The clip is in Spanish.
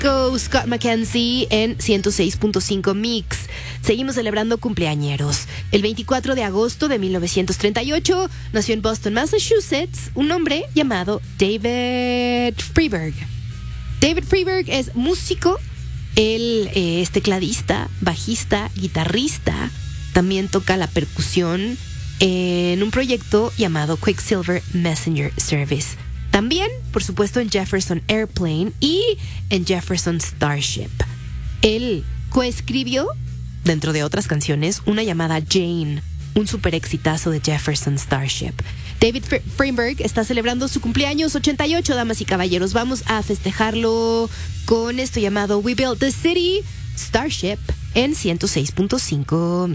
Francisco Scott McKenzie en 106.5 Mix. Seguimos celebrando cumpleañeros. El 24 de agosto de 1938 nació en Boston, Massachusetts, un hombre llamado David Freeberg. David Freeberg es músico, él es tecladista, bajista, guitarrista, también toca la percusión en un proyecto llamado Quicksilver Messenger Service. También, por supuesto, en Jefferson Airplane y en Jefferson Starship. Él coescribió, dentro de otras canciones, una llamada Jane, un super exitazo de Jefferson Starship. David Freeberg está celebrando su cumpleaños 88, damas y caballeros. Vamos a festejarlo con esto llamado We Built the City, Starship, en 106.5.